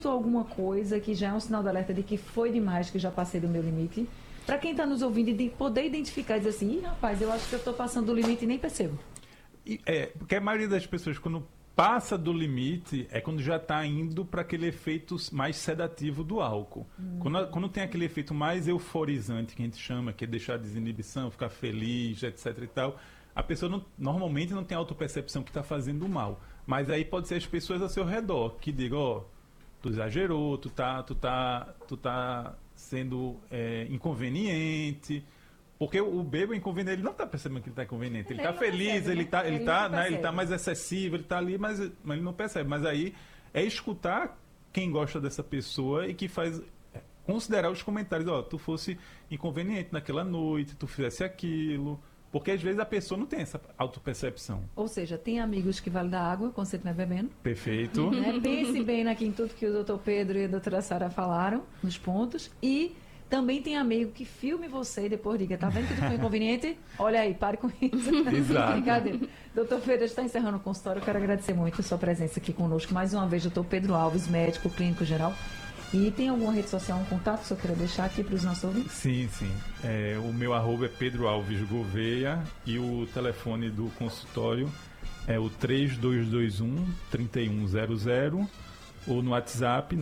alguma coisa que já é um sinal de alerta de que foi demais, que já passei do meu limite? Para quem está nos ouvindo e de poder identificar e dizer assim, ih, rapaz, eu acho que eu estou passando do limite e nem percebo. Porque a maioria das pessoas, quando passa do limite, é quando já está indo para aquele efeito mais sedativo do álcool. Quando tem aquele efeito mais euforizante, que a gente chama, que é deixar a desinibição, ficar feliz, etc e tal, a pessoa normalmente não tem autopercepção que está fazendo mal. Mas aí pode ser as pessoas ao seu redor que digam, tu exagerou, tu tá sendo inconveniente. Porque o bêbado inconveniente, ele não está percebendo que ele está inconveniente. Ele está feliz, percebe, né? ele tá mais excessivo, ele está ali, mas ele não percebe. Mas aí é escutar quem gosta dessa pessoa e que faz considerar os comentários. Tu fosse inconveniente naquela noite, tu fizesse aquilo. Porque às vezes a pessoa não tem essa autopercepção. Ou seja, tem amigos que vale da água quando você estiver bebendo. Perfeito. Né? Pense bem aqui em tudo que o doutor Pedro e a doutora Sara falaram, nos pontos. E também tem amigo que filme você e depois diga, tá vendo que tu foi inconveniente? Olha aí, pare com isso. Exato. Brincadeira. Doutor Pedro, está encerrando o consultório. Eu quero agradecer muito a sua presença aqui conosco. Mais uma vez, doutor Pedro Alves, médico clínico geral. E tem alguma rede social, um contato que o senhor queira deixar aqui para os nossos ouvintes? Sim. O meu @ é Pedro Alves Gouveia e o telefone do consultório é o 3221-3100 ou no WhatsApp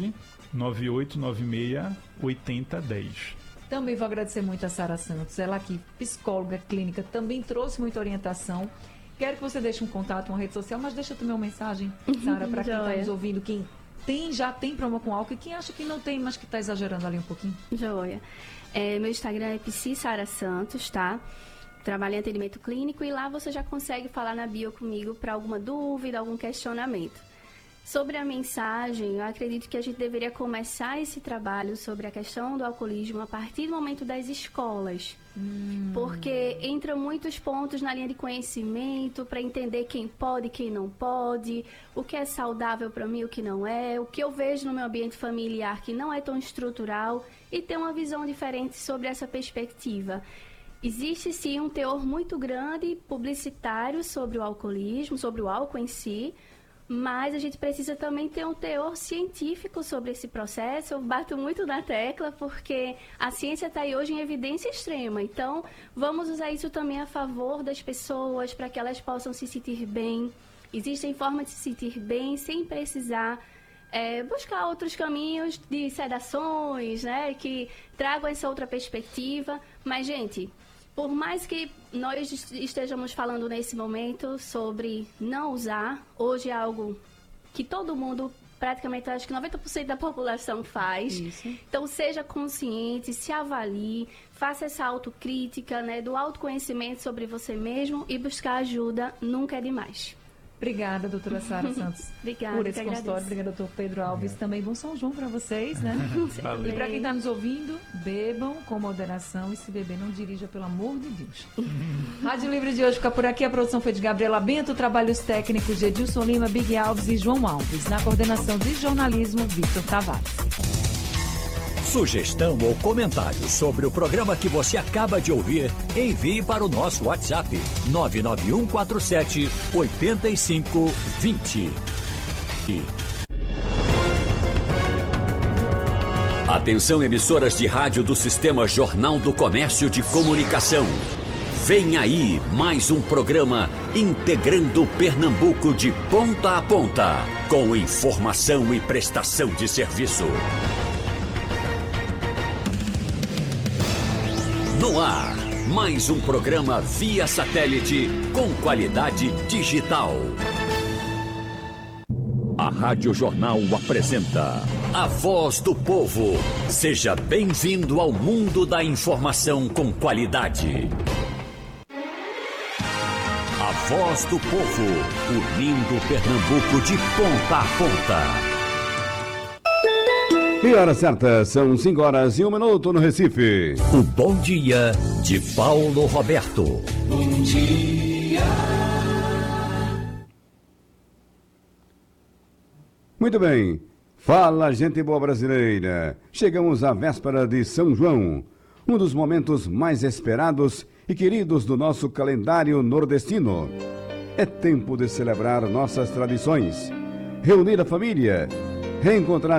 99896-8010. Também vou agradecer muito a Sara Santos, ela aqui, psicóloga clínica, também trouxe muita orientação. Quero que você deixe um contato, uma rede social, mas deixa também uma mensagem, Sara, para quem está nos ouvindo, quem já tem problema com álcool e quem acha que não tem, mas que está exagerando ali um pouquinho. Joia. Meu Instagram é Psi Sara Santos, tá? Trabalho em atendimento clínico e lá você já consegue falar na bio comigo para alguma dúvida, algum questionamento. Sobre a mensagem, eu acredito que a gente deveria começar esse trabalho sobre a questão do alcoolismo a partir do momento das escolas. Porque entram muitos pontos na linha de conhecimento para entender quem pode, quem não pode, o que é saudável para mim, o que não é, o que eu vejo no meu ambiente familiar que não é tão estrutural e ter uma visão diferente sobre essa perspectiva. Existe sim um teor muito grande publicitário sobre o alcoolismo, sobre o álcool em si, mas a gente precisa também ter um teor científico sobre esse processo. Eu bato muito na tecla porque a ciência está aí hoje em evidência extrema. Então, vamos usar isso também a favor das pessoas para que elas possam se sentir bem. Existem formas de se sentir bem sem precisar buscar outros caminhos de sedações, né, que tragam essa outra perspectiva. Mas, gente, por mais que nós estejamos falando nesse momento sobre não usar, hoje é algo que todo mundo, praticamente acho que 90% da população faz. Isso. Então seja consciente, se avalie, faça essa autocrítica, né, do autoconhecimento sobre você mesmo e buscar ajuda nunca é demais. Obrigada, doutora Sara Santos, Obrigada, por esse que consultório. agradeço. Obrigada, doutor Pedro Alves. Também bom São João para vocês, né? Valeu. E para quem está nos ouvindo, bebam com moderação e se beber, não dirija, pelo amor de Deus. Rádio Livre de hoje fica por aqui. A produção foi de Gabriela Bento, trabalhos técnicos de Edilson Lima, Big Alves e João Alves. Na coordenação de jornalismo, Victor Tavares. Sugestão ou comentário sobre o programa que você acaba de ouvir, envie para o nosso WhatsApp 99147 8520. Atenção, emissoras de rádio do Sistema Jornal do Comércio de Comunicação. Vem aí mais um programa integrando Pernambuco de ponta a ponta, com informação e prestação de serviço. No ar, mais um programa via satélite com qualidade digital. A Rádio Jornal apresenta A Voz do Povo. Seja bem-vindo ao mundo da informação com qualidade. A Voz do Povo, unindo Pernambuco de ponta a ponta. E hora certa, são 5h01 no Recife. O Bom Dia de Paulo Roberto. Bom dia. Muito bem. Fala, gente boa brasileira. Chegamos à véspera de São João, um dos momentos mais esperados e queridos do nosso calendário nordestino. É tempo de celebrar nossas tradições, reunir a família, reencontrar